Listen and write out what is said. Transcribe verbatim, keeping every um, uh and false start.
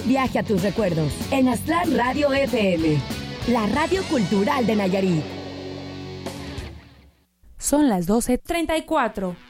Viaje a tus recuerdos en Aztlán Radio F M, la radio cultural de Nayarit. Son las doce treinta y cuatro.